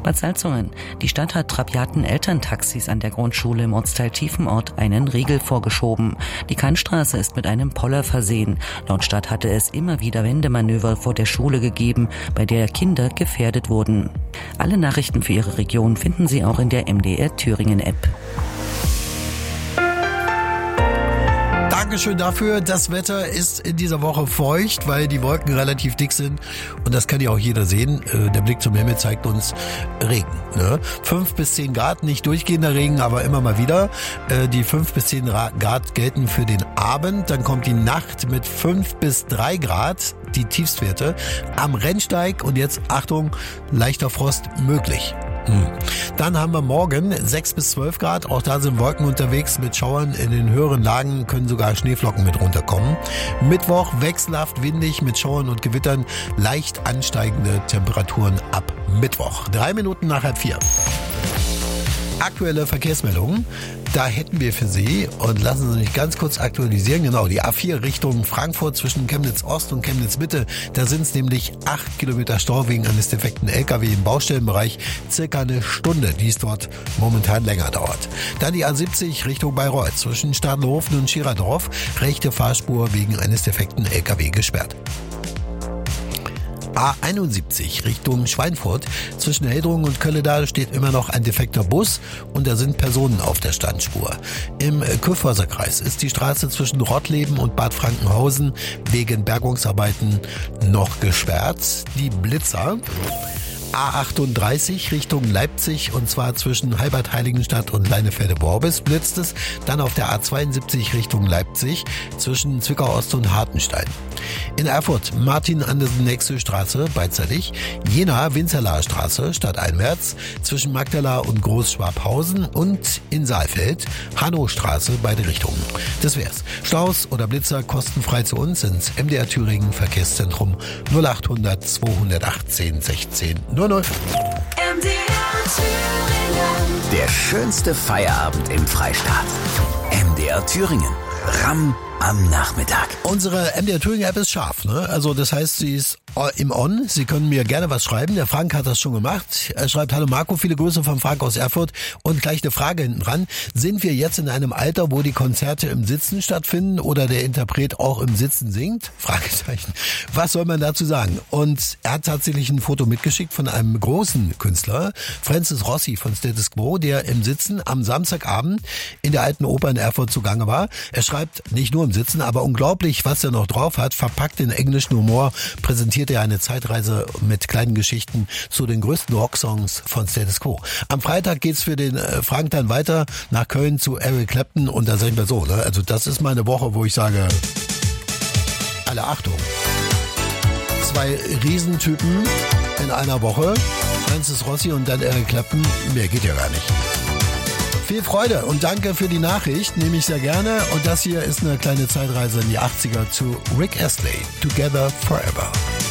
Bad Salzungen. Die Stadt hat rabiaten Elterntaxis an der Grundschule im Ortsteil Tiefenort einen Riegel vorgeschoben. Die Kantstraße ist mit einem Poller versehen. Laut Stadt hatte es immer wieder Wendemanöver vor der Schule gegeben, bei der Kinder gefährdet wurden. Alle Nachrichten für Ihre Region finden Sie auch in der MDR Thüringen App. Dankeschön dafür. Das Wetter ist in dieser Woche feucht, weil die Wolken relativ dick sind. Und das kann ja auch jeder sehen. Der Blick zum Himmel zeigt uns Regen. 5 bis 10 Grad, nicht durchgehender Regen, aber immer mal wieder. Die 5 bis 10 Grad gelten für den Abend. Dann kommt die Nacht mit 5 bis 3 Grad, die Tiefstwerte. Am Rennsteig und jetzt, Achtung, leichter Frost möglich. Dann haben wir morgen 6 bis 12 Grad. Auch da sind Wolken unterwegs mit Schauern. In den höheren Lagen können sogar Schneeflocken mit runterkommen. Mittwoch wechselhaft windig mit Schauern und Gewittern. Leicht ansteigende Temperaturen ab Mittwoch. 3 Minuten nach 3:30. Aktuelle Verkehrsmeldungen, da hätten wir für Sie, und lassen Sie mich ganz kurz aktualisieren, genau, die A4 Richtung Frankfurt zwischen Chemnitz Ost und Chemnitz Mitte, da sind es nämlich 8 Kilometer Stau wegen eines defekten LKW im Baustellenbereich, circa eine Stunde, die es dort momentan länger dauert. Dann die A70 Richtung Bayreuth zwischen Stadelhofen und Schirerdorf, rechte Fahrspur wegen eines defekten LKW gesperrt. A71 Richtung Schweinfurt. Zwischen Heldrungen und Kölledal steht immer noch ein defekter Bus und da sind Personen auf der Standspur. Im Kyffhäuserkreis ist die Straße zwischen Rottleben und Bad Frankenhausen wegen Bergungsarbeiten noch gesperrt. Die Blitzer. A38 Richtung Leipzig und zwar zwischen Halbert-Heiligenstadt und Leinefelde-Worbis blitzt es. Dann auf der A72 Richtung Leipzig zwischen Zwickau Ost und Hartenstein. In Erfurt Martin-Andersen-Nexö-Straße bei Zerlich, Jena Winzerlaer Straße stadteinwärts zwischen Magdala und Großschwabhausen und in Saalfeld Hannostraße beide Richtungen. Das wär's. Staus oder Blitzer kostenfrei zu uns ins MDR Thüringen Verkehrszentrum 0800 218 16 00. Der schönste Feierabend im Freistaat. MDR Thüringen. Ramm am Nachmittag. Unsere MDR Thüringen App ist scharf, ne? Also das heißt, sie ist im On. Sie können mir gerne was schreiben. Der Frank hat das schon gemacht. Er schreibt: Hallo Marco, viele Grüße von Frank aus Erfurt. Und gleich eine Frage hinten dran. Sind wir jetzt in einem Alter, wo die Konzerte im Sitzen stattfinden oder der Interpret auch im Sitzen singt? Fragezeichen. Was soll man dazu sagen? Und er hat tatsächlich ein Foto mitgeschickt von einem großen Künstler, Francis Rossi von Status Quo, der im Sitzen am Samstagabend in der Alten Oper in Erfurt zugange war. Er schreibt, nicht nur im Sitzen, aber unglaublich, was er noch drauf hat. Verpackt in englischen Humor präsentiert er eine Zeitreise mit kleinen Geschichten zu den größten Rocksongs von Status Quo. Am Freitag geht's für den Frank dann weiter nach Köln zu Eric Clapton und da sagen wir so, ne? Also das ist meine Woche, wo ich sage, alle Achtung. 2 Riesentypen in einer Woche, Francis Rossi und dann Eric Clapton, mehr geht ja gar nicht. Viel Freude und danke für die Nachricht, nehme ich sehr gerne. Und das hier ist eine kleine Zeitreise in die 80er zu Rick Astley, Together Forever.